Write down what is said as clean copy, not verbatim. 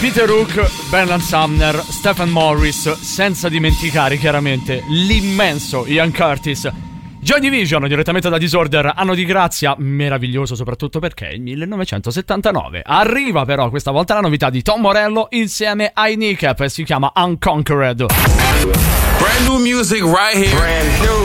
Peter Hook, Bernard Sumner, Stephen Morris, senza dimenticare chiaramente l'immenso Ian Curtis. Joy Division, direttamente da Disorder, anno di grazia meraviglioso, soprattutto perché è il 1979. Arriva però questa volta la novità di Tom Morello insieme ai Kneecap e si chiama Unconquered. Brand new music right here. Brand new.